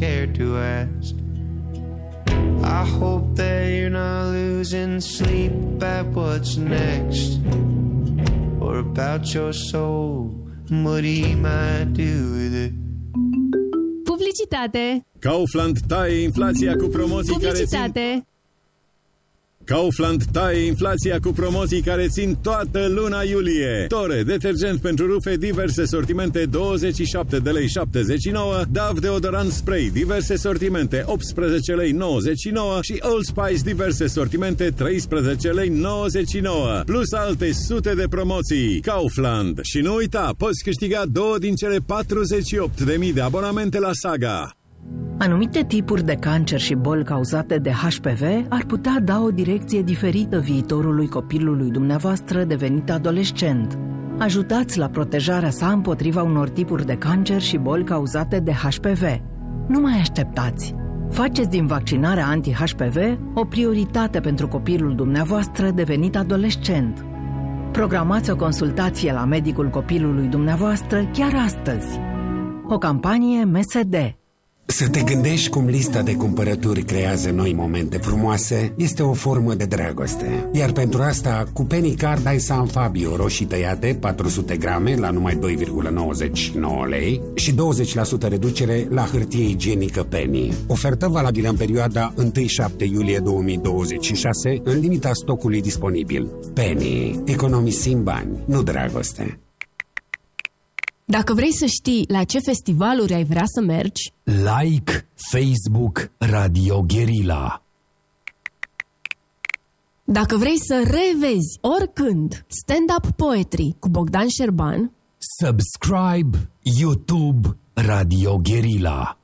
scared to ask. I hope that you're not losing sleep at what's next, or about your soul, what he might do with it. Publicitate. Kaufland taie inflația cu promoții care țin... Kaufland taie inflația cu promoții care țin toată luna iulie. Tore, detergent pentru rufe, diverse sortimente, 27 de lei 79, DAV deodorant spray, diverse sortimente, 18 lei 99 și Old Spice, diverse sortimente, 13 lei 99, plus alte sute de promoții. Kaufland. Și nu uita, poți câștiga 2 din cele 48.000 de abonamente la Saga. Anumite tipuri de cancer și boli cauzate de HPV ar putea da o direcție diferită viitorului copilului dumneavoastră devenit adolescent. Ajutați la protejarea sa împotriva unor tipuri de cancer și boli cauzate de HPV. Nu mai așteptați! Faceți din vaccinarea anti-HPV o prioritate pentru copilul dumneavoastră devenit adolescent. Programați o consultație la medicul copilului dumneavoastră chiar astăzi. O campanie MSD. Să te gândești cum lista de cumpărături creează noi momente frumoase este o formă de dragoste. Iar pentru asta, cu Penny Card ai San Fabio roșii tăiate 400 grame la numai 2,99 lei și 20% reducere la hârtie igienică Penny. Ofertă valabilă în perioada 1-7 iulie 2026 în limita stocului disponibil. Penny. Economisim bani, nu dragoste. Dacă vrei să știi la ce festivaluri ai vrea să mergi, like Facebook Radio Guerilla. Dacă vrei să revezi oricând stand-up poetry cu Bogdan Șerban, subscribe YouTube Radio Guerilla.